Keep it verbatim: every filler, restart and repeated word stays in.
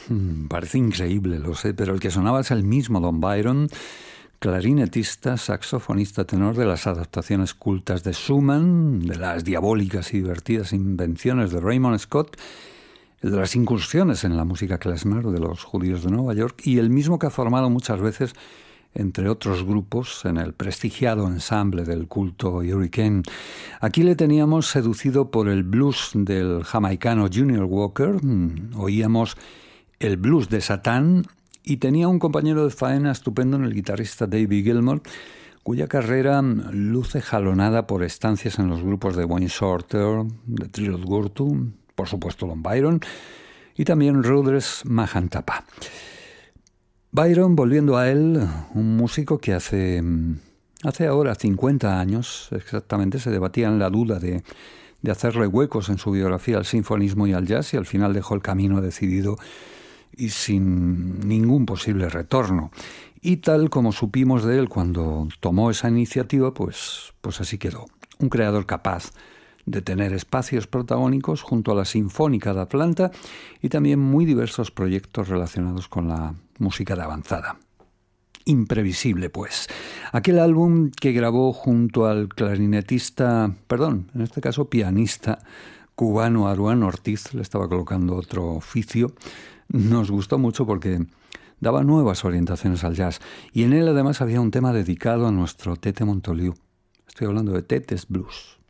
Hmm, Parece increíble, lo sé, pero el que sonaba es el mismo Don Byron, clarinetista, saxofonista, tenor de las adaptaciones cultas de Schumann, de las diabólicas y divertidas invenciones de Raymond Scott, el de las incursiones en la música klezmer de los judíos de Nueva York, y el mismo que ha formado muchas veces, entre otros grupos, en el prestigiado ensamble del culto Hurricane. Aquí le teníamos seducido por el blues del jamaicano Junior Walker, oíamos el blues de Satán, y tenía un compañero de faena estupendo en el guitarrista David Gilmour, cuya carrera luce jalonada por estancias en los grupos de Wayne Shorter, de Trilot Gurtu, por supuesto Don Byron, y también Rudres Mahantapa. Byron, volviendo a él, un músico que hace, hace ahora cincuenta años exactamente se debatía en la duda de, de hacerle huecos en su biografía al sinfonismo y al jazz, y al final dejó el camino decidido y sin ningún posible retorno. Y tal como supimos de él cuando tomó esa iniciativa, pues, pues así quedó. Un creador capaz de tener espacios protagónicos junto a la Sinfónica de Atlanta y también muy diversos proyectos relacionados con la música de avanzada. Imprevisible, pues. Aquel álbum que grabó junto al clarinetista, perdón, en este caso pianista, cubano Aruán Ortiz, le estaba colocando otro oficio, nos gustó mucho porque daba nuevas orientaciones al jazz, y en él además había un tema dedicado a nuestro Tete Montoliu. Estoy hablando de Tetes Blues.